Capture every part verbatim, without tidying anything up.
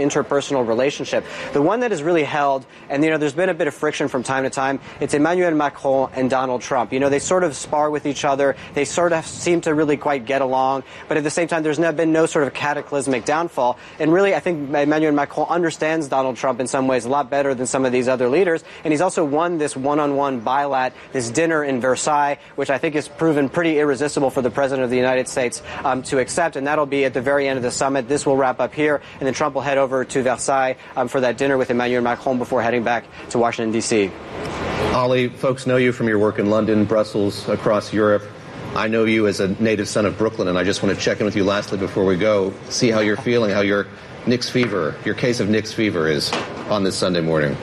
interpersonal relationship. The one that is really held, and, you know, there's been a bit of friction from time to time, it's Emmanuel Macron and Donald Trump. You know, they sort of spar with each other. They sort of seem to really quite get along. But at the same time, there's not been no sort of cataclysmic downfall. And really, I think Emmanuel Macron understands Donald Trump in some ways a lot better than some of these other leaders. And he's also won this one-on-one bilat, this dinner in Versailles, which I think has proven pretty irresistible for the President of the United States um, to accept. And that'll be at the very end of the summit. This will wrap up here. And then Trump will head over to Versailles um, for that dinner with Emmanuel Macron before heading back to Washington, D C. Ollie, folks know you from your work in London, Brussels, across Europe. I know you as a native son of Brooklyn, and I just want to check in with you lastly before we go, see how you're feeling, how your Knicks fever, your case of Knicks fever is on this Sunday morning.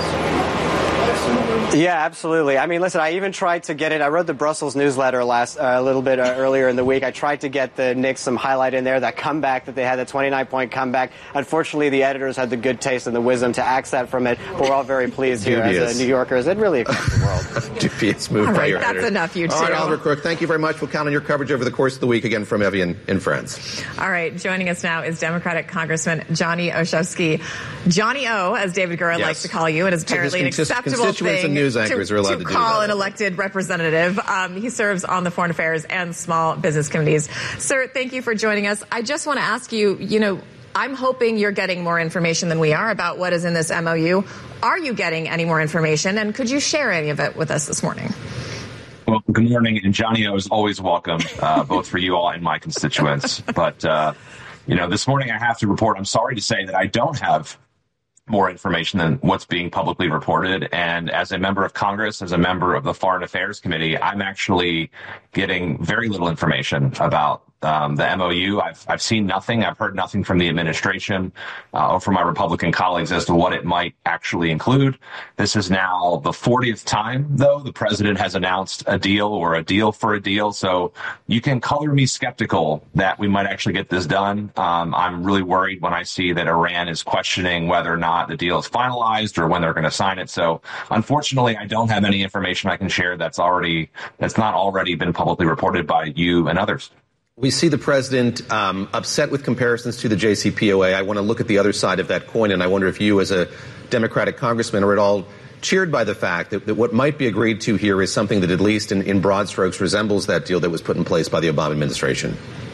Yeah, absolutely. I mean, listen, I even tried to get it. I wrote the Brussels newsletter last uh, a little bit uh, earlier in the week. I tried to get the Knicks some highlight in there, that comeback that they had, the twenty-nine point comeback. Unfortunately, the editors had the good taste and the wisdom to axe that from it. But we're all very pleased here as New Yorkers. It really affects the world. Dubious move all by right, your that's editor. Enough, you two. All right, Oliver Crook, thank you very much. We'll count on your coverage over the course of the week, again from Evian in France. All right, joining us now is Democratic Congressman Johnny Oshowski. Johnny O, as David Gura yes. likes to call you, and is apparently an acceptable constituents thing and news anchors to, are allowed to to do call that. an elected representative. Um, he serves on the Foreign Affairs and Small Business Committees. Sir, thank you for joining us. I just want to ask you, you know, I'm hoping you're getting more information than we are about what is in this M O U. Are you getting any more information, and could you share any of it with us this morning? Well, good morning, and Johnny O is always welcome, uh, both for you all and my constituents. But, uh, you know, this morning I have to report, I'm sorry to say that I don't have more information than what's being publicly reported. And as a member of Congress, as a member of the Foreign Affairs Committee, I'm actually getting very little information about um, the M O U. I've, I've seen nothing. I've heard nothing from the administration uh, or from my Republican colleagues as to what it might actually include. This is now the fortieth time, though, the president has announced a deal or a deal for a deal. So you can color me skeptical that we might actually get this done. Um, I'm really worried when I see that Iran is questioning whether or not the deal is finalized or when they're going to sign it. So unfortunately, I don't have any information I can share that's already that's not already been publicly reported by you and others. We see the president um, upset with comparisons to the J C P O A. I want to look at the other side of that coin, and I wonder if you, as a Democratic congressman, are at all cheered by the fact that, that what might be agreed to here is something that at least in, in broad strokes resembles that deal that was put in place by the Obama administration.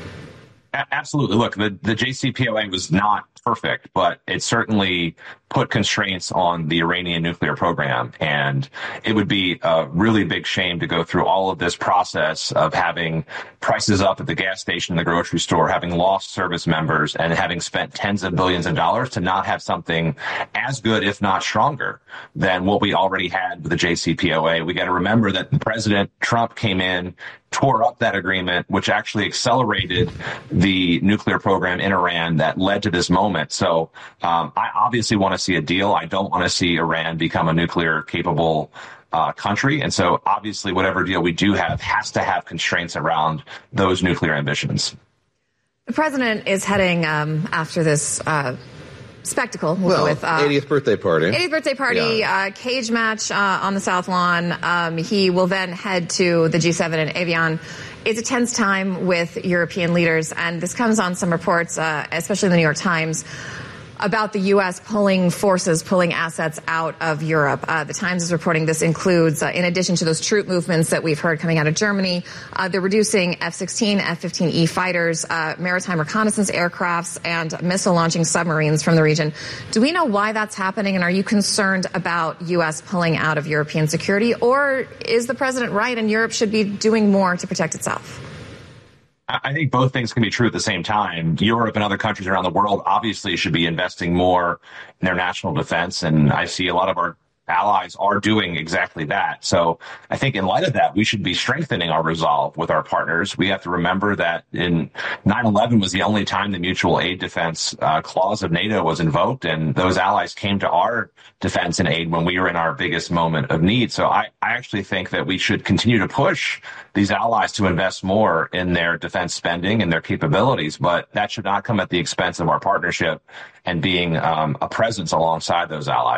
Absolutely. Look, the, the J C P O A was not perfect, but it certainly put constraints on the Iranian nuclear program. And it would be a really big shame to go through all of this process of having prices up at the gas station and the grocery store, having lost service members, and having spent tens of billions of dollars to not have something as good, if not stronger, than what we already had with the J C P O A. We got to remember that President Trump came in, tore up that agreement, which actually accelerated the nuclear program in Iran that led to this moment. So um, I obviously want to see a deal. I don't want to see Iran become a nuclear capable uh, country. And so obviously whatever deal we do have has to have constraints around those nuclear ambitions. The president is heading um, after this uh, spectacle well, with uh, eightieth birthday party. eightieth birthday party, yeah. uh, cage match uh, on the South Lawn. Um, he will then head to the G seven in Evian. It's a tense time with European leaders, and this comes on some reports, uh, especially in the New York Times, about the U S pulling forces, pulling assets out of Europe. Uh, the Times is reporting this includes, uh, in addition to those troop movements that we've heard coming out of Germany, uh, they're reducing F sixteen, F fifteen E fighters, uh, maritime reconnaissance aircrafts, and missile-launching submarines from the region. Do we know why that's happening, and are you concerned about U S pulling out of European security, or is the president right and Europe should be doing more to protect itself? I think both things can be true at the same time. Europe and other countries around the world obviously should be investing more in their national defense, and I see a lot of our allies are doing exactly that. So I think in light of that, we should be strengthening our resolve with our partners. We have to remember that in nine eleven was the only time the mutual aid defense uh, clause of NATO was invoked, and those allies came to our defense and aid when we were in our biggest moment of need. So I, I actually think that we should continue to push these allies to invest more in their defense spending and their capabilities, but that should not come at the expense of our partnership and being um, a presence alongside those allies.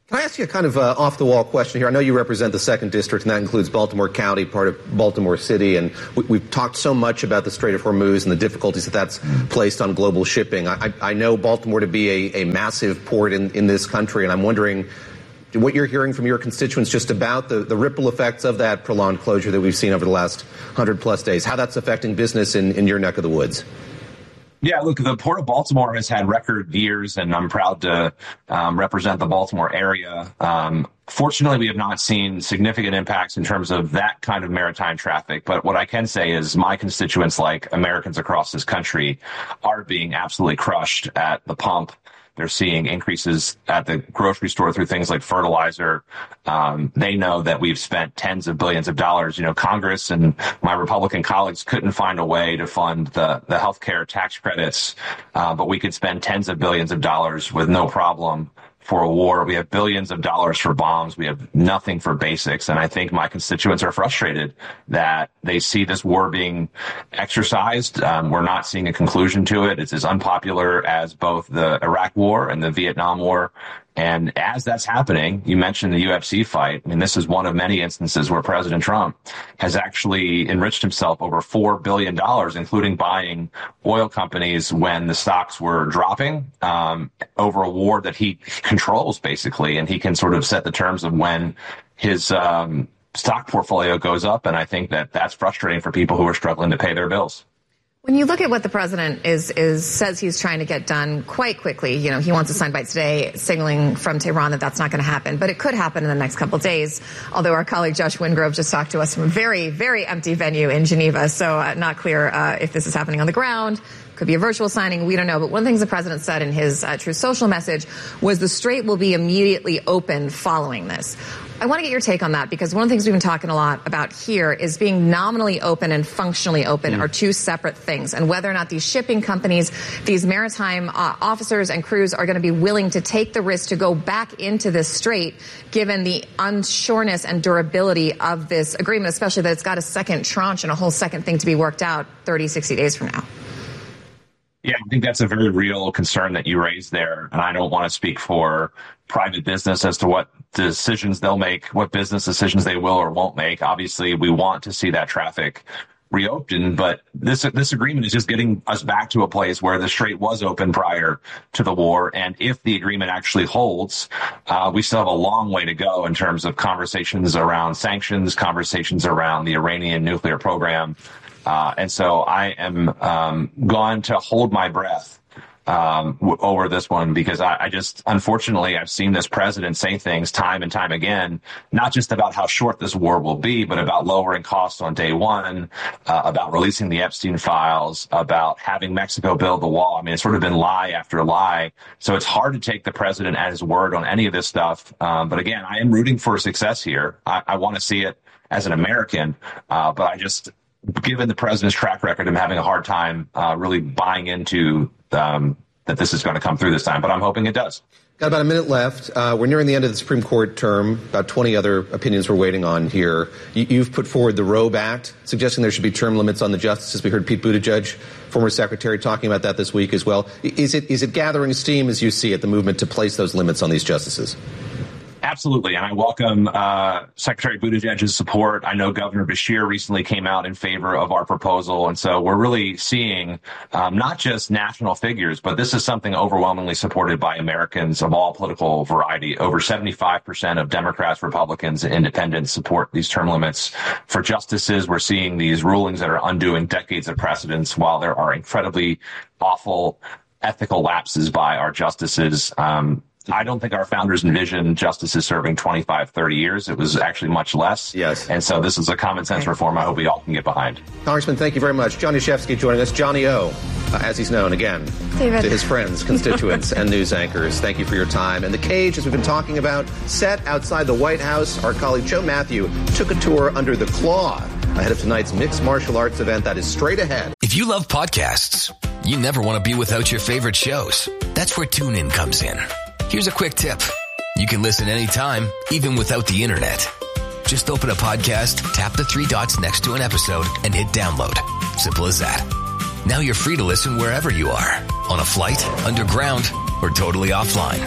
Can I ask you a kind of uh, off-the-wall question here? I know you represent the second District, and that includes Baltimore County, part of Baltimore City, and we, we've talked so much about the Strait of Hormuz and the difficulties that that's placed on global shipping. I, I know Baltimore to be a, a massive port in, in this country, and I'm wondering what you're hearing from your constituents just about the, the ripple effects of that prolonged closure that we've seen over the last one hundred plus days, how that's affecting business in, in your neck of the woods. Yeah, look, the Port of Baltimore has had record years, and I'm proud to um, represent the Baltimore area. Um, fortunately, we have not seen significant impacts in terms of that kind of maritime traffic. But what I can say is my constituents, like Americans across this country, are being absolutely crushed at the pump. They're seeing increases at the grocery store through things like fertilizer. Um, they know that we've spent tens of billions of dollars. You know, Congress and my Republican colleagues couldn't find a way to fund the, the healthcare tax credits, uh, but we could spend tens of billions of dollars with no problem for a war. We have billions of dollars for bombs. We have nothing for basics. And I think my constituents are frustrated that they see this war being exercised. Um, we're not seeing a conclusion to it. It's as unpopular as both the Iraq War and the Vietnam War. And as that's happening, you mentioned the U F C fight. I mean, this is one of many instances where President Trump has actually enriched himself over four billion dollars, including buying oil companies when the stocks were dropping, um, over a war that he controls, basically. And he can sort of set the terms of when his um, stock portfolio goes up. And I think that that's frustrating for people who are struggling to pay their bills. When you look at what the president is, is says he's trying to get done quite quickly, you know, he wants a soundbite today signaling from Tehran that that's not going to happen, but it could happen in the next couple of days. Although our colleague Josh Wingrove just talked to us from a very, very empty venue in Geneva, so uh, not clear uh, if this is happening on the ground. Could be a virtual signing. We don't know. But one of the things the president said in his uh, Truth Social message was the strait will be immediately open following this. I want to get your take on that, because one of the things we've been talking a lot about here is being nominally open and functionally open mm. are two separate things, and whether or not these shipping companies, these maritime uh, officers and crews are going to be willing to take the risk to go back into this strait, given the unsureness and durability of this agreement, especially that it's got a second tranche and a whole second thing to be worked out thirty, sixty days from now. Yeah, I think that's a very real concern that you raised there. And I don't want to speak for private business as to what decisions they'll make, what business decisions they will or won't make. Obviously, we want to see that traffic reopened, but this this agreement is just getting us back to a place where the strait was open prior to the war. And if the agreement actually holds, uh, we still have a long way to go in terms of conversations around sanctions, conversations around the Iranian nuclear program. Uh, and so I am um, going to hold my breath um, w- over this one, because I, I just, unfortunately, I've seen this president say things time and time again, not just about how short this war will be, but about lowering costs on day one, uh, about releasing the Epstein files, about having Mexico build the wall. I mean, it's sort of been lie after lie. So it's hard to take the president at his word on any of this stuff. Um, but again, I am rooting for success here. I, I want to see it as an American, uh, but I just... given the president's track record, I'm having a hard time uh, really buying into um, that this is going to come through this time, but I'm hoping it does. Got about a minute left. Uh, we're nearing the end of the Supreme Court term. About twenty other opinions we're waiting on here. You, you've put forward the Robe Act, suggesting there should be term limits on the justices. We heard Pete Buttigieg, former secretary, talking about that this week as well. Is it is it gathering steam as you see it, the movement to place those limits on these justices? Absolutely, and I welcome uh, Secretary Buttigieg's support. I know Governor Beshear recently came out in favor of our proposal, and so we're really seeing um, not just national figures, but this is something overwhelmingly supported by Americans of all political variety. Over seventy-five percent of Democrats, Republicans, and independents support these term limits for justices. We're seeing these rulings that are undoing decades of precedents, while there are incredibly awful ethical lapses by our justices. Um, I don't think our founders envisioned justices serving twenty-five, thirty years. It was actually much less. Yes. And so this is a common sense reform I hope we all can get behind. Congressman, thank you very much. John Yashevsky joining us. Johnny O, uh, as he's known again, David. To his friends, constituents, and news anchors. Thank you for your time. And The Cage, as we've been talking about, set outside the White House. Our colleague Joe Matthew took a tour under the claw ahead of tonight's mixed martial arts event that is straight ahead. If you love podcasts, you never want to be without your favorite shows. That's where TuneIn comes in. Here's a quick tip. You can listen anytime, even without the internet. Just open a podcast, tap the three dots next to an episode, and hit download. Simple as that. Now you're free to listen wherever you are, on a flight, underground, or totally offline.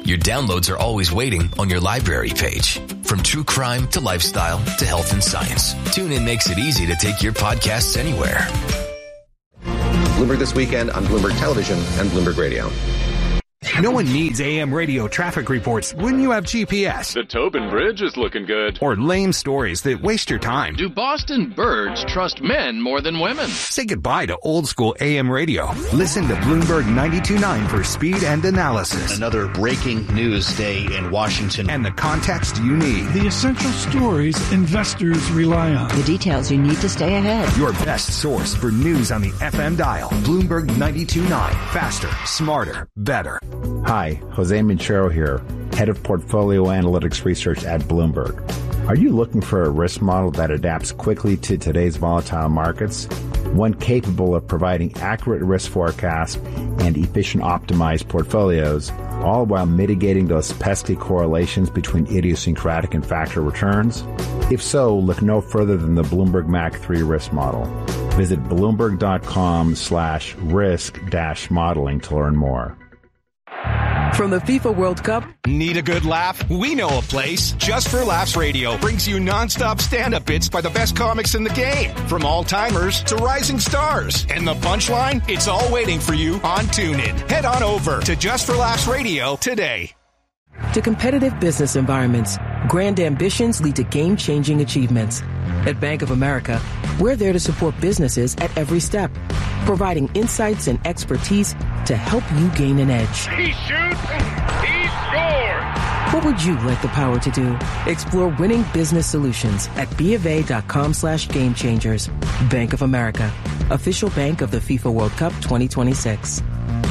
Your downloads are always waiting on your library page. From true crime to lifestyle to health and science, TuneIn makes it easy to take your podcasts anywhere. Bloomberg This Weekend on Bloomberg Television and Bloomberg Radio. No one needs A M radio traffic reports when you have G P S. The Tobin Bridge is looking good. Or lame stories that waste your time. Do Boston birds trust men more than women? Say goodbye to old school A M radio. Listen to Bloomberg ninety-two point nine for speed and analysis. Another breaking news day in Washington. And the context you need. The essential stories investors rely on. The details you need to stay ahead. Your best source for news on the F M dial. Bloomberg ninety-two point nine. Faster, smarter, better. Hi, Jose Minchero here, Head of Portfolio Analytics Research at Bloomberg. Are you looking for a risk model that adapts quickly to today's volatile markets? One capable of providing accurate risk forecasts and efficient optimized portfolios, all while mitigating those pesky correlations between idiosyncratic and factor returns? If so, look no further than the Bloomberg M A C three risk model. Visit Bloomberg.com slash risk dash modeling to learn more. From the FIFA World Cup. Need a good laugh? We know a place. Just for Laughs Radio brings you nonstop stand-up bits by the best comics in the game. From all-timers to rising stars. And the punchline? It's all waiting for you on TuneIn. Head on over to Just for Laughs Radio today. To competitive business environments, grand ambitions lead to game-changing achievements. At Bank of America, we're there to support businesses at every step, providing insights and expertise to help you gain an edge. He shoots, he scores! What would you like the power to do? Explore winning business solutions at BofA.com slash game changers. Bank of America, official bank of the FIFA World Cup twenty twenty-six.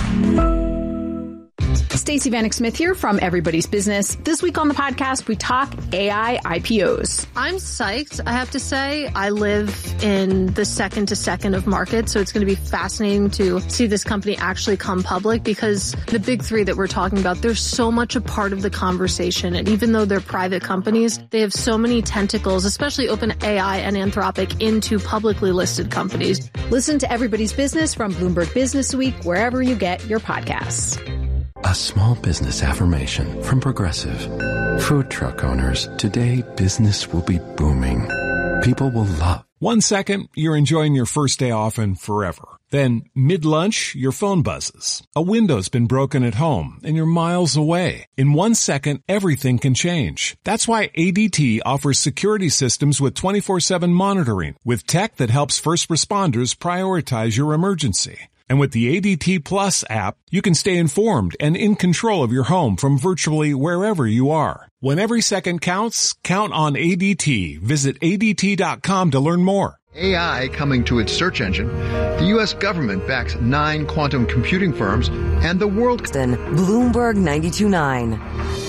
Stacey Vanek Smith here from Everybody's Business. This week on the podcast, we talk A I I P Os. I'm psyched, I have to say. I live in the second to second of markets, so it's going to be fascinating to see this company actually come public because the big three that we're talking about, they're so much a part of the conversation. And even though they're private companies, they have so many tentacles, especially OpenAI and Anthropic, into publicly listed companies. Listen to Everybody's Business from Bloomberg Business Week, wherever you get your podcasts. A small business affirmation from Progressive. Food truck owners, today business will be booming. People will love. One second, you're enjoying your first day off and forever. Then, mid-lunch, your phone buzzes. A window's been broken at home and you're miles away. In one second, everything can change. That's why A D T offers security systems with twenty-four seven monitoring, with tech that helps first responders prioritize your emergency. And with the A D T Plus app, you can stay informed and in control of your home from virtually wherever you are. When every second counts, count on A D T. Visit A D T dot com to learn more. A I coming to its search engine. The U S government backs nine quantum computing firms and the world... Bloomberg ninety-two point nine.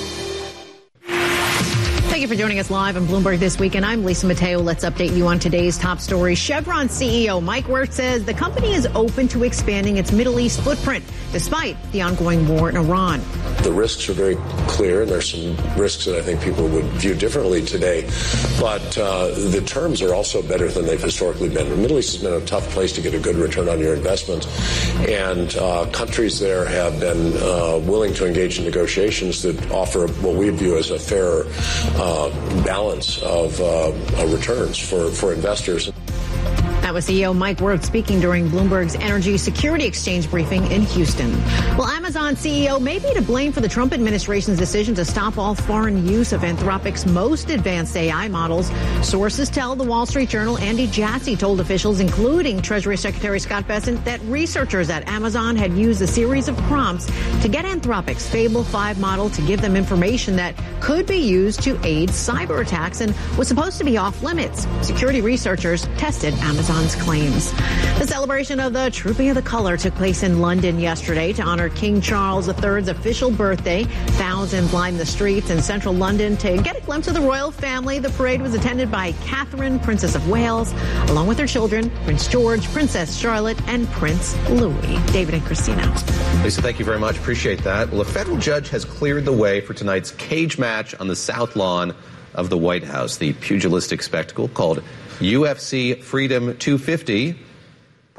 Thank you for joining us live on Bloomberg This Week, and I'm Lisa Mateo. Let's update you on today's top story. Chevron C E O Mike Wirth says the company is open to expanding its Middle East footprint, despite the ongoing war in Iran. The risks are very clear, and there's some risks that I think people would view differently today. But uh, the terms are also better than they've historically been. The Middle East has been a tough place to get a good return on your investment, and uh, countries there have been uh, willing to engage in negotiations that offer what we view as a fairer uh, balance of uh, returns for, for investors. That was C E O Mike Wirth speaking during Bloomberg's Energy Security Exchange briefing in Houston. Well, Amazon C E O may be to blame for the Trump administration's decision to stop all foreign use of Anthropic's most advanced A I models. Sources tell the Wall Street Journal Andy Jassy told officials, including Treasury Secretary Scott Bessent, that researchers at Amazon had used a series of prompts to get Anthropic's Fable five model to give them information that could be used to aid cyber attacks and was supposed to be off limits. Security researchers tested Amazon's claims. The celebration of the Trooping of the Colour took place in London yesterday to honor King Charles the third's official birthday. Thousands lined the streets in central London to get a glimpse of the royal family. The parade was attended by Catherine, Princess of Wales, along with her children, Prince George, Princess Charlotte, and Prince Louis. David and Christina. Lisa, thank you very much. Appreciate that. Well, a federal judge has cleared the way for tonight's cage match on the South Lawn of the White House, the pugilistic spectacle called U F C Freedom two fifty.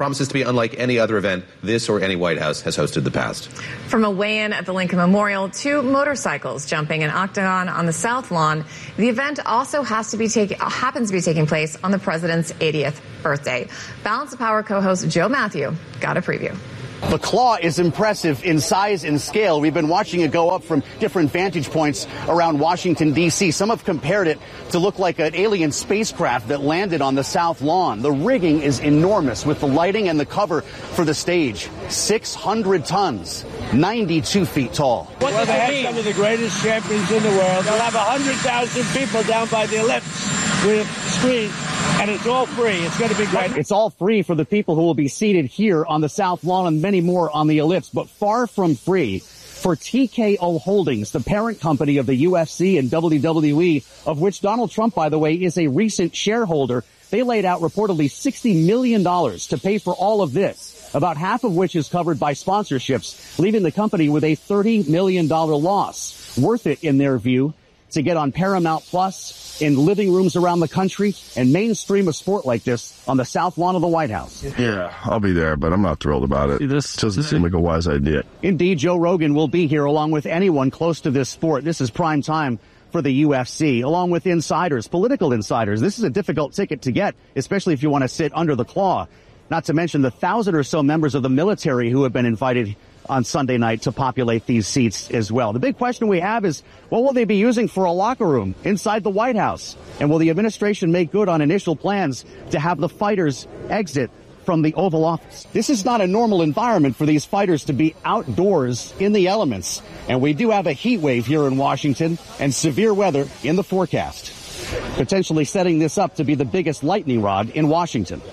promises to be unlike any other event this or any White House has hosted in the past. From a weigh-in at the Lincoln Memorial to motorcycles jumping an octagon on the South Lawn, the event also has to be take, happens to be taking place on the president's eightieth birthday. Balance of Power co-host Joe Matthew got a preview. The claw is impressive in size and scale. We've been watching it go up from different vantage points around Washington, D C. Some have compared it to look like an alien spacecraft that landed on the South Lawn. The rigging is enormous with the lighting and the cover for the stage. six hundred tons, ninety-two feet tall. Well, they have some of the greatest champions in the world. They'll have one hundred thousand people down by the ellipse with screens. And it's all free. It's going to be great. It's all free for the people who will be seated here on the South Lawn and many more on the ellipse, but far from free for T K O Holdings, the parent company of the U F C and W W E, of which Donald Trump, by the way, is a recent shareholder. They laid out reportedly sixty million dollars to pay for all of this, about half of which is covered by sponsorships, leaving the company with a thirty million dollars loss. Worth it, in their view, to get on Paramount Plus in living rooms around the country and mainstream a sport like this on the South Lawn of the White House. Yeah, I'll be there, but I'm not thrilled about it. This doesn't seem like a wise idea. Indeed, Joe Rogan will be here along with anyone close to this sport. This is prime time for the U F C, along with insiders, political insiders. This is a difficult ticket to get, especially if you want to sit under the claw. Not to mention the thousand or so members of the military who have been invited on Sunday night to populate these seats as well. The big question we have is, what will they be using for a locker room inside the White House? And will the administration make good on initial plans to have the fighters exit from the Oval Office? This is not a normal environment for these fighters to be outdoors in the elements. And we do have a heat wave here in Washington and severe weather in the forecast, potentially setting this up to be the biggest lightning rod in Washington.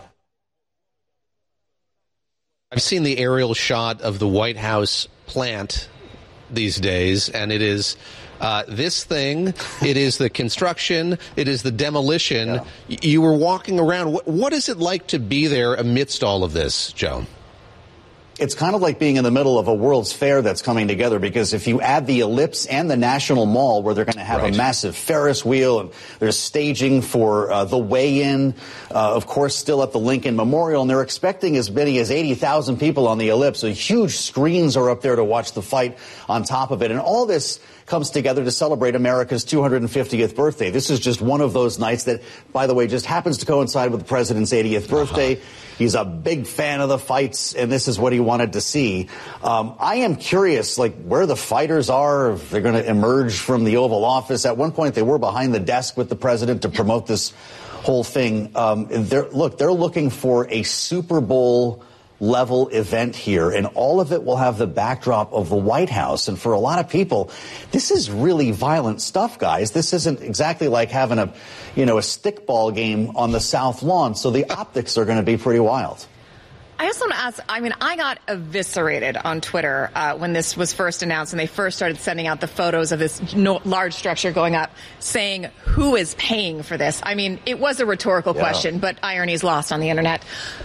I've seen the aerial shot of the White House plant these days, and it is uh, this thing, it is the construction, it is the demolition. Yeah. You were walking around. What, what is it like to be there amidst all of this, Joe? It's kind of like being in the middle of a World's Fair that's coming together, because if you add the Ellipse and the National Mall, where they're going to have right. a massive Ferris wheel, and there's staging for uh, the weigh-in, uh, of course, still at the Lincoln Memorial, and they're expecting as many as eighty thousand people on the Ellipse. So huge screens are up there to watch the fight on top of it. And all this comes together to celebrate America's two hundred fiftieth birthday. This is just one of those nights that, by the way, just happens to coincide with the president's eightieth birthday. Uh-huh. He's a big fan of the fights, and this is what he wanted to see. Um, I am curious, like, where the fighters are, if they're going to emerge from the Oval Office. At one point, they were behind the desk with the president to promote this whole thing. Um, they're, look, they're looking for a Super Bowl level event here, and all of it will have the backdrop of the White House. And for a lot of people, this is really violent stuff, guys. This isn't exactly like having a, you know, a stickball game on the South Lawn. So the optics are going to be pretty wild. I just want to ask, I mean, I got eviscerated on Twitter uh, when this was first announced and they first started sending out the photos of this no, large structure going up, saying who is paying for this? I mean, it was a rhetorical yeah. question, but irony is lost on the internet.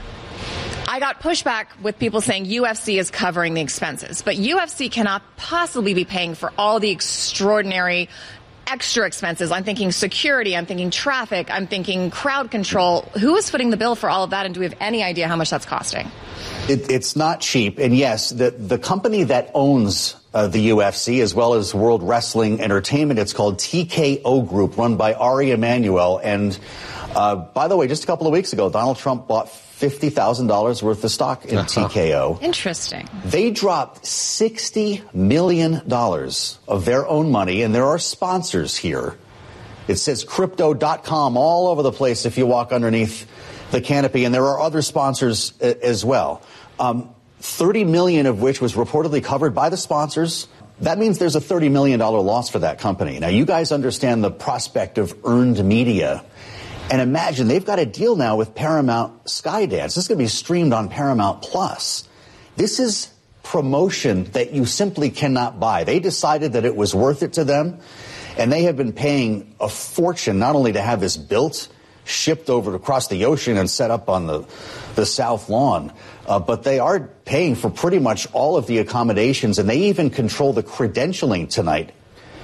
I got pushback with people saying U F C is covering the expenses, but U F C cannot possibly be paying for all the extraordinary extra expenses. I'm thinking security, I'm thinking traffic, I'm thinking crowd control. Who is footing the bill for all of that, and do we have any idea how much that's costing? It, it's not cheap, and yes, the, the company that owns uh, the U F C as well as World Wrestling Entertainment, it's called T K O Group, run by Ari Emanuel. And uh, by the way, just a couple of weeks ago, Donald Trump bought fifty thousand dollars worth of stock in uh-huh. T K O. Interesting. They dropped sixty million dollars of their own money, and there are sponsors here. It says crypto dot com all over the place if you walk underneath the canopy, and there are other sponsors as well. Um, thirty million dollars of which was reportedly covered by the sponsors. That means there's a thirty million dollars loss for that company. Now, you guys understand the prospect of earned media. And imagine, they've got a deal now with Paramount Skydance. This is going to be streamed on Paramount Plus. This is promotion that you simply cannot buy. They decided that it was worth it to them, and they have been paying a fortune not only to have this built, shipped over across the ocean and set up on the, the South Lawn, uh, but they are paying for pretty much all of the accommodations, and they even control the credentialing tonight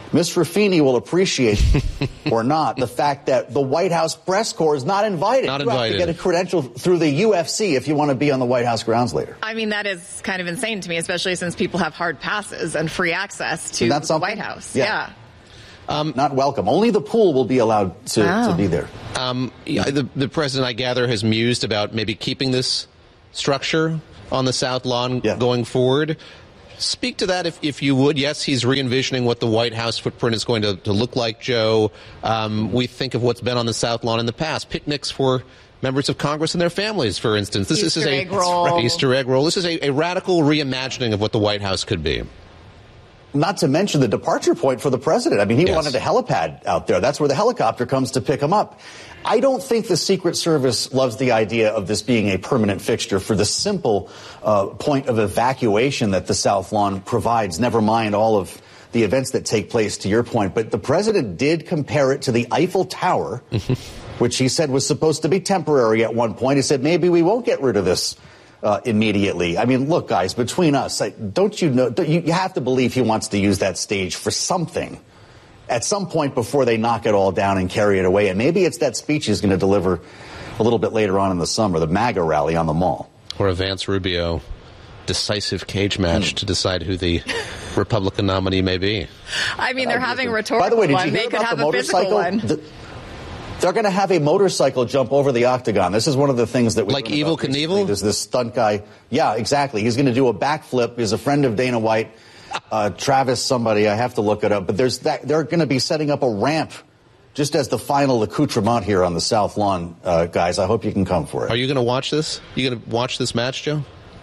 Miz Ruffini will appreciate, or not, the fact that the White House press corps is not invited. Not you invited. have to get a credential through the U F C if you want to be on the White House grounds later. I mean, that is kind of insane to me, especially since people have hard passes and free access to the White House. Yeah. yeah. Um, not welcome. Only the pool will be allowed to, wow. to be there. Um, yeah, the, the president, I gather, has mused about maybe keeping this structure on the South Lawn yeah. going forward. Speak to that if, if you would. Yes, he's re-envisioning what the White House footprint is going to, to look like, Joe. Um, we think of what's been on the South Lawn in the past. Picnics for members of Congress and their families, for instance. This, Easter this is egg a roll. Easter egg roll. This is a, a radical reimagining of what the White House could be. Not to mention the departure point for the president. I mean, he yes. wanted a helipad out there. That's where the helicopter comes to pick him up. I don't think the Secret Service loves the idea of this being a permanent fixture for the simple uh, point of evacuation that the South Lawn provides, never mind all of the events that take place, to your point. But the president did compare it to the Eiffel Tower, which he said was supposed to be temporary at one point. He said, maybe we won't get rid of this uh, immediately. I mean, look, guys, between us, I, don't you know, don't, you, you have to believe he wants to use that stage for something at some point before they knock it all down and carry it away. And maybe it's that speech he's going to deliver a little bit later on in the summer, the MAGA rally on the Mall. Or a Vance Rubio decisive cage match mm. to decide who the Republican nominee may be. I mean, they're uh, having a rhetorical By the way, did one. you hear They could about have the a physical motorcycle? one. The, they're going to have a motorcycle jump over the octagon. This is one of the things that we like Evel Knievel. There's this stunt guy. Yeah, exactly. He's going to do a backflip. He's a friend of Dana White. Uh, Travis somebody, I have to look it up, but there's that, they're going to be setting up a ramp just as the final accoutrement here on the South Lawn, uh, guys. I hope you can come for it. Are you going to watch this? You going to watch this match, Joe?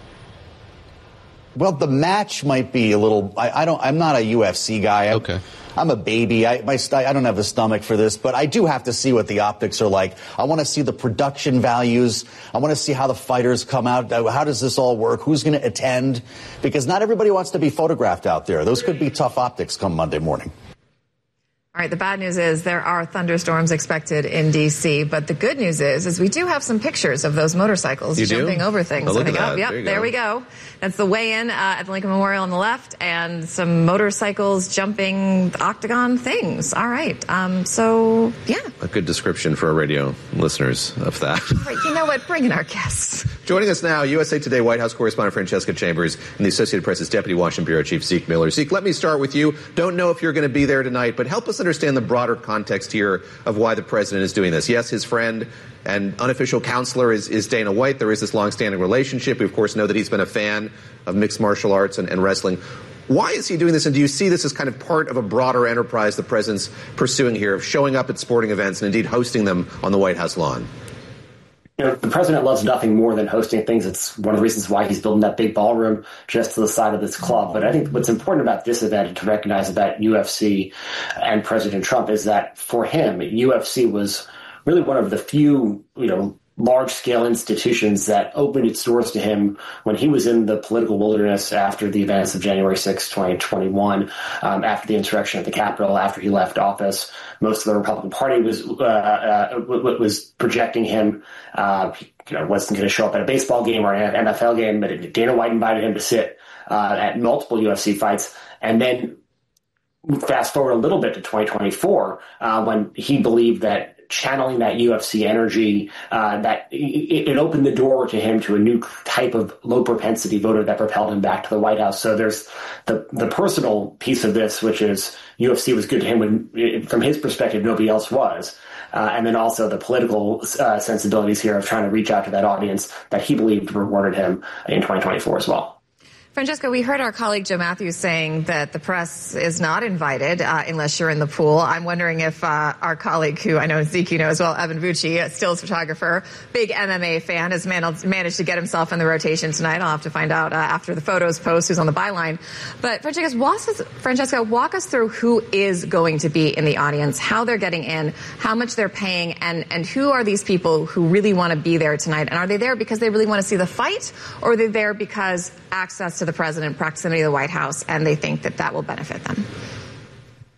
Well, the match might be a little, I, I don't, I'm not a U F C guy. I'm, okay. I'm a baby. I, my, I don't have the stomach for this, but I do have to see what the optics are like. I want to see the production values. I want to see how the fighters come out. How does this all work? Who's going to attend? Because not everybody wants to be photographed out there. Those could be tough optics come Monday morning. All right, the bad news is there are thunderstorms expected in D C, but the good news is is we do have some pictures of those motorcycles you jumping do? over things. Oh, look at that. Yep, there, there we go. That's the weigh-in uh, at the Lincoln Memorial on the left, and some motorcycles jumping octagon things. All right, um, so, yeah. A good description for our radio listeners of that. Right, you know what? Bring in our guests. Joining us now, U S A Today White House correspondent Francesca Chambers and the Associated Press's Deputy Washington Bureau Chief Zeke Miller. Zeke, let me start with you. Don't know if you're going to be there tonight, but help us understand the broader context here of why the president is doing this. Yes, his friend and unofficial counselor is, is Dana White. There is this long-standing relationship. We, of course, know that he's been a fan of mixed martial arts and, and wrestling. Why is he doing this, and do you see this as kind of part of a broader enterprise the president's pursuing here of showing up at sporting events and indeed hosting them on the White House lawn? You know, the president loves nothing more than hosting things. It's one of the reasons why he's building that big ballroom just to the side of this club. But I think what's important about this event and to recognize about U F C and President Trump is that for him, U F C was really one of the few, you know, large-scale institutions that opened its doors to him when he was in the political wilderness after the events of January sixth, twenty twenty-one, um, after the insurrection at the Capitol, after he left office. Most of the Republican Party was uh, uh, was projecting him. Uh, you know, wasn't going to show up at a baseball game or an N F L game, but Dana White invited him to sit uh, at multiple U F C fights, and then fast forward a little bit to twenty twenty-four, uh, when he believed that channeling that U F C energy, uh, that it, it opened the door to him to a new type of low propensity voter that propelled him back to the White House. So there's the the personal piece of this, which is U F C was good to him when, from his perspective, nobody else was. Uh, and then also the political uh, sensibilities here of trying to reach out to that audience that he believed rewarded him in twenty twenty-four as well. Francesca, we heard our colleague Joe Matthews saying that the press is not invited uh, unless you're in the pool. I'm wondering if uh, our colleague, who I know Zeke you know as well, Evan Vucci, a stills photographer, big M M A fan, has managed, managed to get himself in the rotation tonight. I'll have to find out uh, after the photos post who's on the byline. But Francesca walk, us, Francesca, walk us through who is going to be in the audience, how they're getting in, how much they're paying, and, and who are these people who really want to be there tonight? And are they there because they really want to see the fight, or are they there because access to the president, proximity to the White House, and they think that that will benefit them?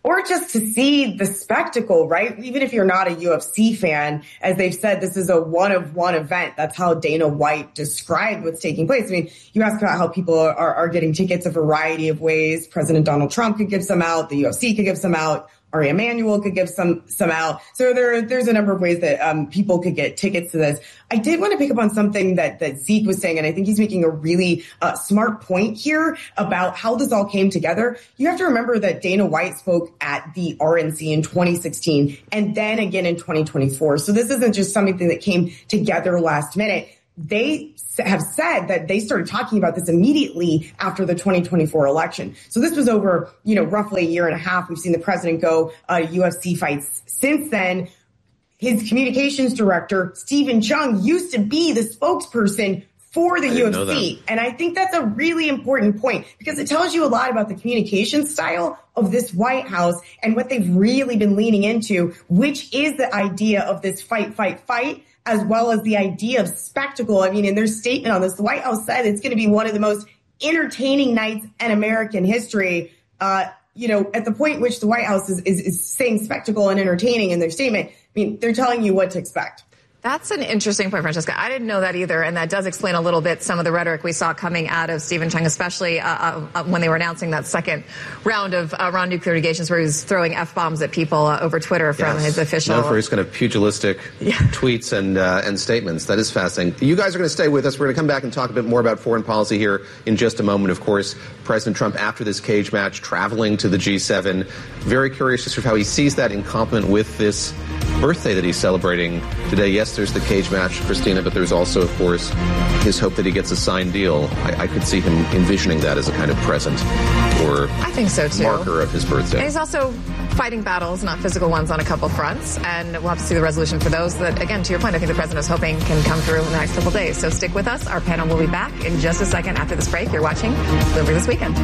or just to see the spectacle, right? Even if you're not a U F C fan, as they've said, this is a one-of-one event. That's how Dana White described what's taking place. I mean, you ask about how people are, are getting tickets a variety of ways. President Donald Trump could give some out. The U F C could give some out. Ari Emanuel could give some some out. So there, there's a number of ways that um, people could get tickets to this. I did want to pick up on something that, that Zeke was saying, and I think he's making a really uh, smart point here about how this all came together. You have to remember that Dana White spoke at the R N C in twenty sixteen and then again in twenty twenty-four. So this isn't just something that came together last minute. They have said that they started talking about this immediately after the twenty twenty-four election. So this was over, you know, roughly a year and a half. We've seen the president go uh, U F C fights since then. His communications director, Stephen Chung, used to be the spokesperson for the U F C. And I think that's a really important point because it tells you a lot about the communication style of this White House and what they've really been leaning into, which is the idea of this fight, fight, fight, as well as the idea of spectacle. I mean, in their statement on this, the White House said it's going to be one of the most entertaining nights in American history. Uh, you know, at the point in which the White House is, is, is saying spectacle and entertaining in their statement, I mean, they're telling you what to expect. That's an interesting point, Francesca. I didn't know that either, and that does explain a little bit some of the rhetoric we saw coming out of Stephen Chung, especially uh, uh, when they were announcing that second round of uh, Iran nuclear negations where he was throwing F-bombs at people uh, over Twitter from yes. his official... Known for his kind of pugilistic yeah. tweets and uh, and statements. That is fascinating. You guys are going to stay with us. We're going to come back and talk a bit more about foreign policy here in just a moment. Of course, President Trump, after this cage match, traveling to the G seven. Very curious just how he sees that in complement with this birthday that he's celebrating today. Yes, there's the cage match, Christina, but there's also, of course, his hope that he gets a signed deal. I, I could see him envisioning that as a kind of present or I think so too. marker of his birthday. And he's also fighting battles, not physical ones, on a couple fronts, and we'll have to see the resolution for those that, again, to your point, I think the president is hoping can come through in the next couple days. So stick with us. Our panel will be back in just a second after this break. You're watching Bloomberg This Weekend.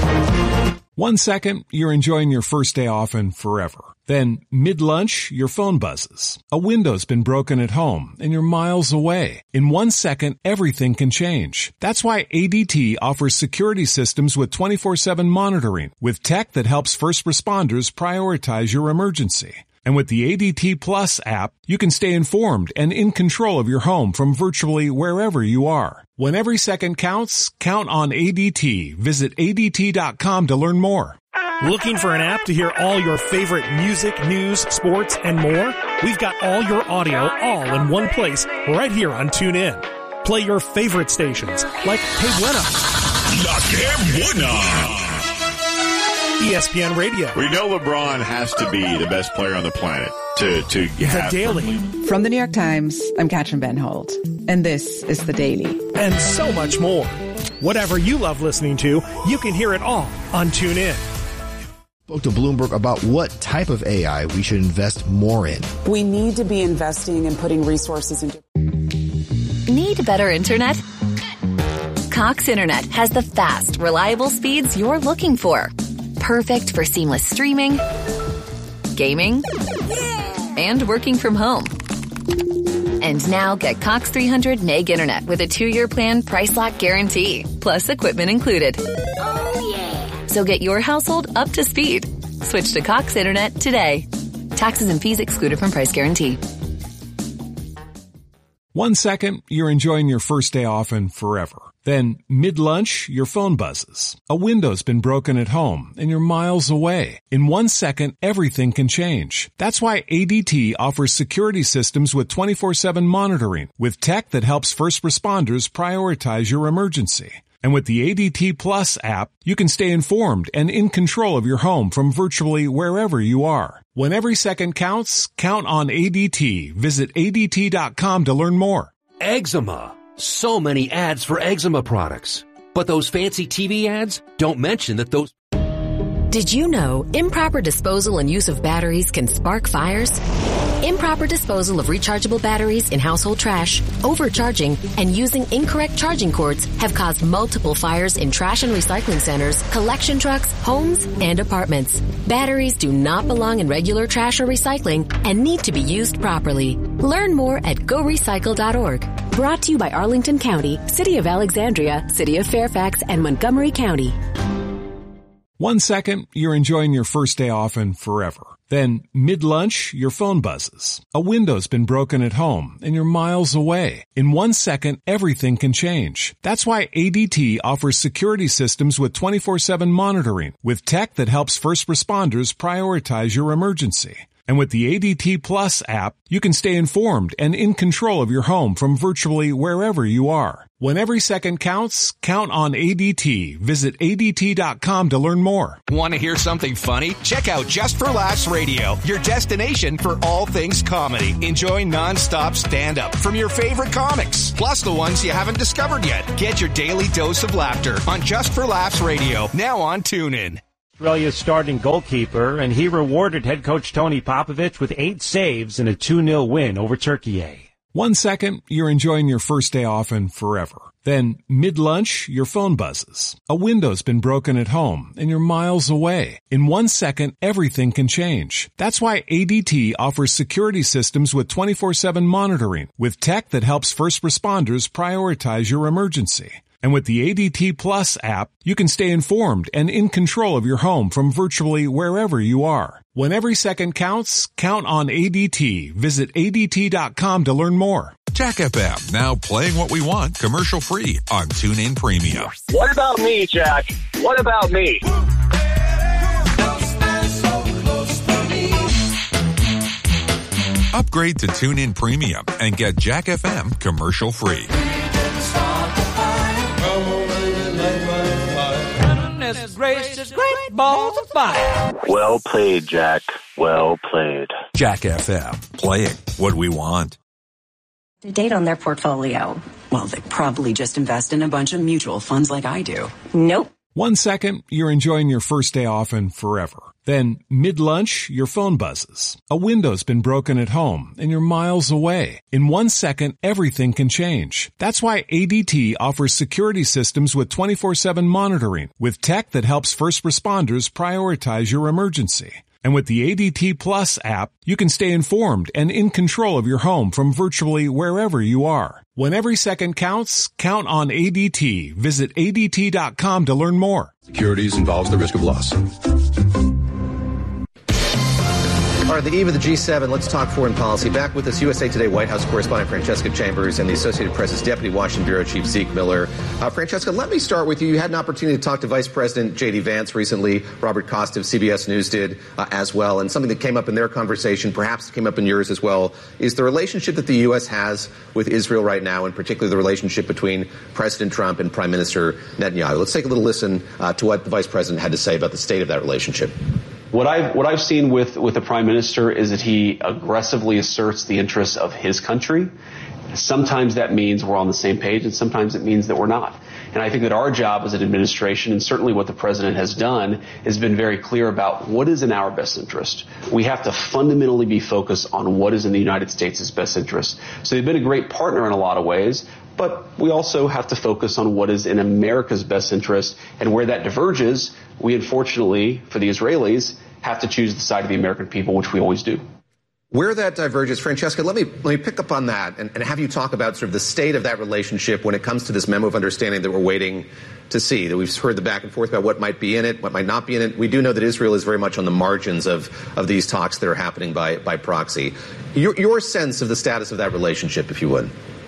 One second, you're enjoying your first day off and forever. Then, mid-lunch, your phone buzzes. A window's been broken at home, and you're miles away. In one second, everything can change. That's why A D T offers security systems with twenty-four seven monitoring, with tech that helps first responders prioritize your emergency. And with the A D T Plus app, you can stay informed and in control of your home from virtually wherever you are. When every second counts, count on A D T. Visit A D T dot com to learn more. Looking for an app to hear all your favorite music, news, sports, and more? We've got all your audio all in one place right here on TuneIn. Play your favorite stations like Que Buena, La Que Buena, E S P N Radio. We know LeBron has to be the best player on the planet to, to have. The Daily. From the New York Times, I'm Katrin Van Holt, and this is The Daily. And so much more. Whatever you love listening to, you can hear it all on TuneIn. Spoke to Bloomberg about what type of A I we should invest more in. We need to be investing and putting resources into. Need better internet? Cox Internet has the fast, reliable speeds you're looking for. Perfect for seamless streaming, gaming, and working from home. And now get Cox three hundred meg internet with a two-year plan price lock guarantee, plus equipment included. Oh, yeah. So get your household up to speed. Switch to Cox Internet today. Taxes and fees excluded from price guarantee. One second, you're enjoying your first day off and forever. Then, mid-lunch, your phone buzzes. A window's been broken at home, and you're miles away. In one second, everything can change. That's why A D T offers security systems with twenty-four seven monitoring, with tech that helps first responders prioritize your emergency. And with the A D T Plus app, you can stay informed and in control of your home from virtually wherever you are. When every second counts, count on A D T. Visit A D T dot com to learn more. Eczema. So many ads for eczema products. But those fancy T V ads don't mention that those... Did you know improper disposal and use of batteries can spark fires? Improper disposal of rechargeable batteries in household trash, overcharging, and using incorrect charging cords have caused multiple fires in trash and recycling centers, collection trucks, homes, and apartments. Batteries do not belong in regular trash or recycling and need to be used properly. Learn more at go recycle dot org. Brought to you by Arlington County, City of Alexandria, City of Fairfax, and Montgomery County. One second, you're enjoying your first day off and forever. Then, mid-lunch, your phone buzzes. A window's been broken at home, and you're miles away. In one second, everything can change. That's why A D T offers security systems with twenty-four seven monitoring, with tech that helps first responders prioritize your emergency. And with the A D T Plus app, you can stay informed and in control of your home from virtually wherever you are. When every second counts, count on A D T. Visit A D T dot com to learn more. Want to hear something funny? Check out Just for Laughs Radio, your destination for all things comedy. Enjoy nonstop stand-up from your favorite comics, plus the ones you haven't discovered yet. Get your daily dose of laughter on Just for Laughs Radio, now on TuneIn. Australia's starting goalkeeper, and he rewarded head coach Tony Popovich with eight saves in a two nil win over Turkey. One second, you're enjoying your first day off and forever. Then, mid-lunch, your phone buzzes. A window's been broken at home, and you're miles away. In one second, everything can change. That's why A D T offers security systems with twenty-four seven monitoring, with tech that helps first responders prioritize your emergency. And with the A D T Plus app, you can stay informed and in control of your home from virtually wherever you are. When every second counts, count on A D T. Visit A D T dot com to learn more. Jack F M, now playing what we want commercial-free on TuneIn Premium. What about me, Jack? What about me? Upgrade to TuneIn Premium and get Jack F M commercial-free. Gracious, great balls of fire. Well played, Jack. Well played. Jack F M, playing what we want. To date on their portfolio. Well, they probably just invest in a bunch of mutual funds like I do. Nope. One second, you're enjoying your first day off and forever. Then, mid-lunch, your phone buzzes. A window's been broken at home, and you're miles away. In one second, everything can change. That's why A D T offers security systems with twenty-four seven monitoring, with tech that helps first responders prioritize your emergency. And with the A D T Plus app, you can stay informed and in control of your home from virtually wherever you are. When every second counts, count on A D T. Visit A D T dot com to learn more. Securities involves the risk of loss. All right, the eve of the G seven, let's talk foreign policy. Back with us, U S A Today White House correspondent Francesca Chambers and the Associated Press's Deputy Washington Bureau Chief Zeke Miller. Uh, Francesca, let me start with you. You had an opportunity to talk to Vice President J D Vance recently. Robert Costa of C B S News did uh, as well. And something that came up in their conversation, perhaps came up in yours as well, is the relationship that the U S has with Israel right now, and particularly the relationship between President Trump and Prime Minister Netanyahu. Let's take a little listen uh, to what the Vice President had to say about the state of that relationship. What I've, what I've seen with, with the Prime Minister is that he aggressively asserts the interests of his country. Sometimes that means we're on the same page, and sometimes it means that we're not. And I think that our job as an administration, and certainly what the President has done, has been very clear about what is in our best interest. We have to fundamentally be focused on what is in the United States' best interest. So they've been a great partner in a lot of ways, but we also have to focus on what is in America's best interest, and where that diverges, we unfortunately, for the Israelis, have to choose the side of the American people, which we always do. Where that diverges, Francesca, let me let me pick up on that and, and have you talk about sort of the state of that relationship when it comes to this memo of understanding that we're waiting to see, that we've heard the back and forth about what might be in it, what might not be in it. We do know that Israel is very much on the margins of, of these talks that are happening by, by proxy. Your, your sense of the status of that relationship, if you would.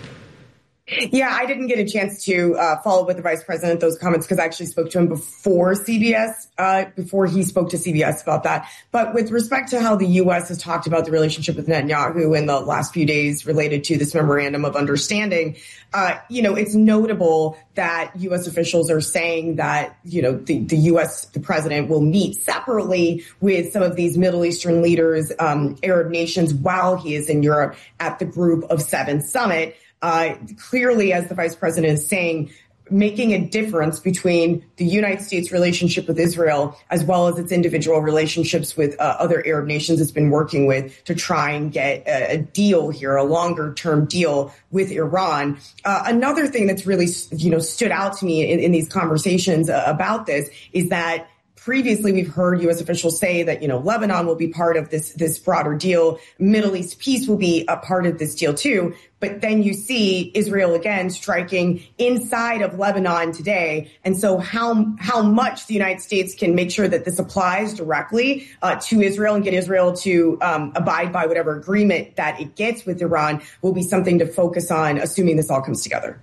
Yeah, I didn't get a chance to uh, follow with the vice president those comments because I actually spoke to him before C B S, uh, before he spoke to C B S about that. But with respect to how the U S has talked about the relationship with Netanyahu in the last few days related to this memorandum of understanding, uh, you know, it's notable that U S officials are saying that, you know, the, the U S, the president will meet separately with some of these Middle Eastern leaders, um, Arab nations, while he is in Europe at the Group of Seven summit. Uh, clearly, as the vice president is saying, making a difference between the United States relationship with Israel as well as its individual relationships with uh, other Arab nations it's been working with to try and get a, a deal here, a longer term deal with Iran. Uh, another thing that's really, you know, stood out to me in, in these conversations uh, about this is that previously we've heard U S officials say that, you know, Lebanon will be part of this, this broader deal. Middle East peace will be a part of this deal too. But then you see Israel again striking inside of Lebanon today. And so how how much the United States can make sure that this applies directly uh, to Israel and get Israel to um, abide by whatever agreement that it gets with Iran will be something to focus on, assuming this all comes together.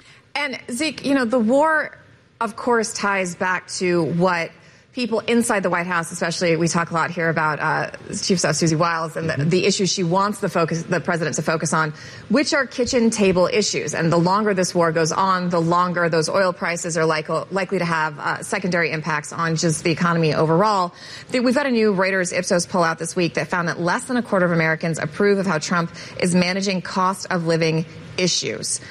And Zeke, you know, the war, of course, ties back to what people inside the White House, especially, we talk a lot here about uh, Chief of Staff Susie Wiles and the, the issues she wants the focus, the president to focus on, which are kitchen table issues. And the longer this war goes on, the longer those oil prices are like, likely to have uh, secondary impacts on just the economy overall. We've got a new Reuters Ipsos poll out this week that found that less than a quarter of Americans approve of how Trump is managing cost of living issues.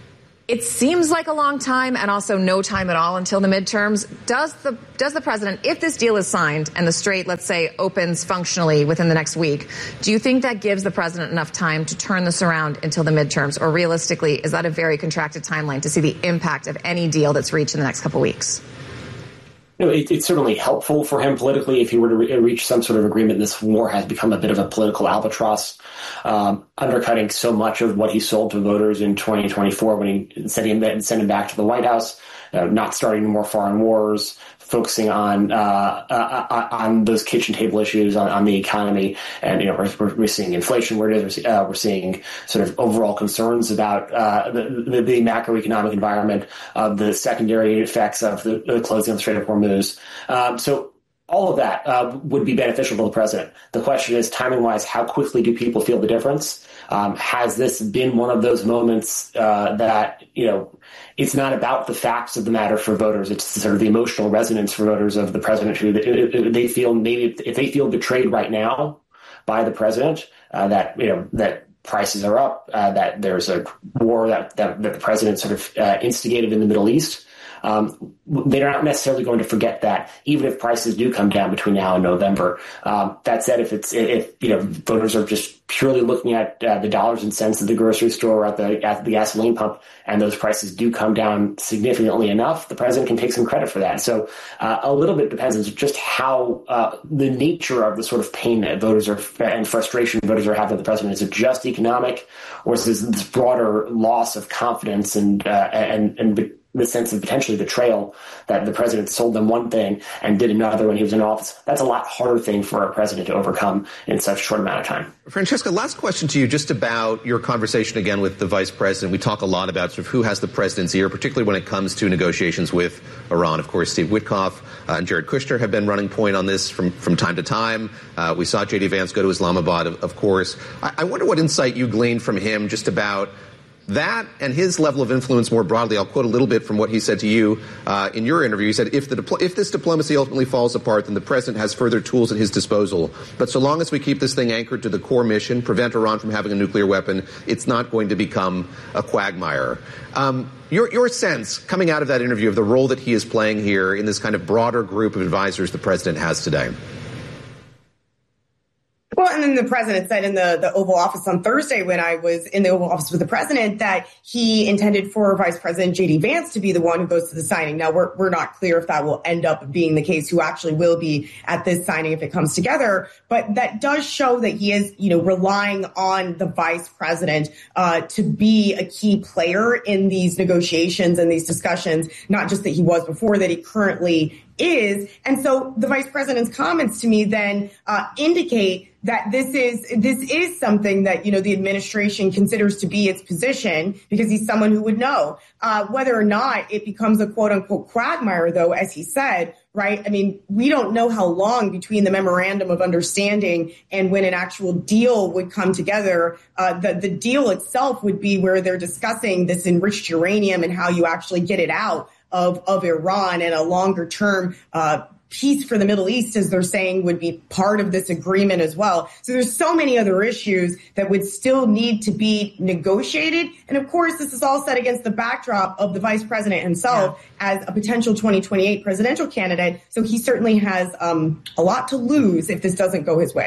It seems like a long time and also no time at all until the midterms. Does the does the president, if this deal is signed and the Strait, let's say, opens functionally within the next week, do you think that gives the president enough time to turn this around until the midterms? Or realistically, is that a very contracted timeline to see the impact of any deal that's reached in the next couple of weeks? You know, it, it's certainly helpful for him politically if he were to re- reach some sort of agreement. This war has become a bit of a political albatross, um, undercutting so much of what he sold to voters in twenty twenty-four when he sent him, sent him back to the White House, uh, not starting more foreign wars, focusing on uh, uh, on those kitchen table issues, on, on the economy. And, you know, we're, we're seeing inflation where it is. Uh, we're seeing sort of overall concerns about uh, the, the, the macroeconomic environment, uh, the secondary effects of the, the closing of the Strait of Hormuz. Um, so all of that uh, would be beneficial to the president. The question is, timing-wise, how quickly do people feel the difference? Um, has this been one of those moments uh, that, you know, it's not about the facts of the matter for voters. It's sort of the emotional resonance for voters of the president who they, they feel maybe if they feel betrayed right now by the president, uh, that, you know, that prices are up, uh, that there's a war that, that, that the president sort of uh, instigated in the Middle East. Um, they're not necessarily going to forget that, even if prices do come down between now and November. Um, that said, if it's if you know voters are just purely looking at uh, the dollars and cents at the grocery store or at the at the gasoline pump, and those prices do come down significantly enough, the president can take some credit for that. So uh, a little bit depends on just how uh, the nature of the sort of pain that voters are and frustration voters are having with the president. Is it just economic, or is this, this broader loss of confidence and uh, and and the sense of potentially betrayal that the president sold them one thing and did another when he was in office? That's a lot harder thing for a president to overcome in such a short amount of time. Francesca, last question to you, just about your conversation again with the vice president. We talk a lot about sort of who has the president's ear, particularly when it comes to negotiations with Iran. Of course, Steve Witkoff uh, and Jared Kushner have been running point on this from, from time to time. Uh, we saw J D Vance go to Islamabad, of, of course. I, I wonder what insight you gleaned from him just about that and his level of influence more broadly. I'll quote a little bit from what he said to you uh, in your interview. He said, if, the dipl- if this diplomacy ultimately falls apart, then the president has further tools at his disposal. But so long as we keep this thing anchored to the core mission, prevent Iran from having a nuclear weapon, it's not going to become a quagmire. Um, your, your sense, coming out of that interview, of the role that he is playing here in this kind of broader group of advisors the president has today? Well, and then the president said in the, the Oval Office on Thursday, when I was in the Oval Office with the president, that he intended for Vice President J D Vance to be the one who goes to the signing. Now, we're, we're not clear if that will end up being the case, who actually will be at this signing if it comes together. But that does show that he is, you know, relying on the vice president uh, to be a key player in these negotiations and these discussions, not just that he was before, that he currently is. And so the vice president's comments to me then uh, indicate that this is this is something that, you know, the administration considers to be its position, because he's someone who would know. Uh, whether or not it becomes a quote unquote quagmire, though, as he said, right? I mean, we don't know how long between the memorandum of understanding and when an actual deal would come together. Uh, the, the deal itself would be where they're discussing this enriched uranium and how you actually get it out of, of Iran, and a longer term uh peace for the Middle East, as they're saying, would be part of this agreement as well. So there's so many other issues that would still need to be negotiated. And of course, this is all set against the backdrop of the vice president himself yeah. as a potential twenty twenty-eight presidential candidate. So he certainly has um, a lot to lose if this doesn't go his way.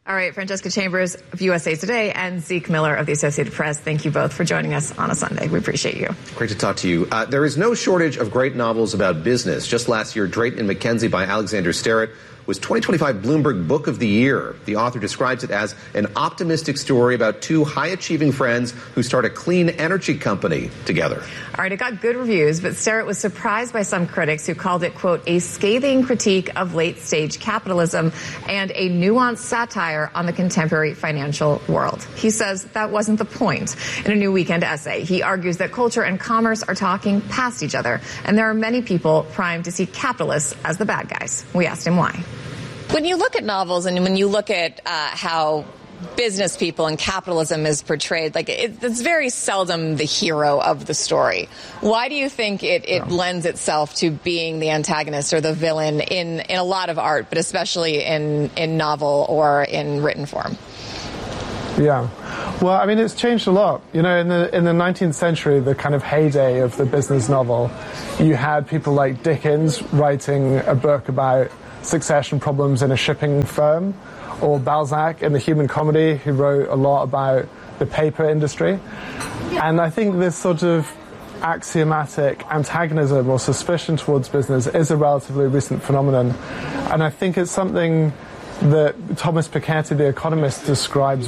All right, Francesca Chambers of U S A Today and Zeke Miller of the Associated Press, thank you both for joining us on a Sunday. We appreciate you. Great to talk to you. Uh, there is no shortage of great novels about business. Just last year, Drayton and Mackenzie by Alexander Sterrett was twenty twenty-five Bloomberg Book of the Year. The author describes it as an optimistic story about two high-achieving friends who start a clean energy company together. All right, it got good reviews, but Sterrett was surprised by some critics who called it, quote, a scathing critique of late-stage capitalism and a nuanced satire on the contemporary financial world. He says that wasn't the point. In a New Weekend essay, he argues that culture and commerce are talking past each other, and there are many people primed to see capitalists as the bad guys. We asked him why. When you look at novels and when you look at uh, how business people and capitalism is portrayed, like it, it's very seldom the hero of the story. Why do you think it, it yeah. lends itself to being the antagonist or the villain in, in a lot of art, but especially in, in novel or in written form? Yeah. Well, I mean, it's changed a lot. You know, in the in the nineteenth century, the kind of heyday of the business novel, you had people like Dickens writing a book about succession problems in a shipping firm, or Balzac in The Human Comedy, who wrote a lot about the paper industry. And I think this sort of axiomatic antagonism or suspicion towards business is a relatively recent phenomenon. And I think it's something that Thomas Piketty, the economist, describes